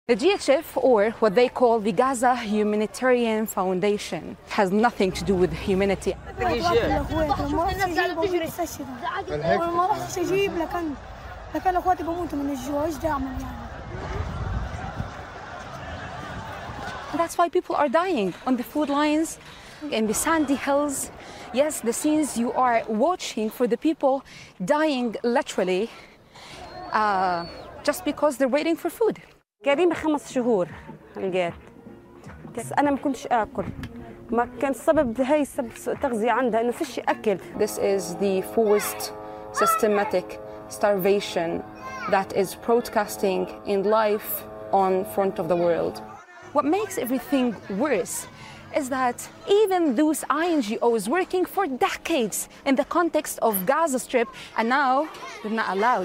The GHF, or what they call the Gaza Humanitarian Foundation, has nothing to do with humanity. That's why people are dying on the food lines, in the sandy hills. Yes, the scenes you are watching for the people dying literally just because they're waiting for food. قريبة 5 شهور لقيت، بس أنا ما كنتش آكل، ما كان سبب هاي سبب سوء تغذية عندها إنه فيش أكل. This is the forced systematic starvation that is broadcasting in live on front of the world. What makes everything worse is that even those INGOs working for decades in the context of Gaza Strip, and now they're not allowed.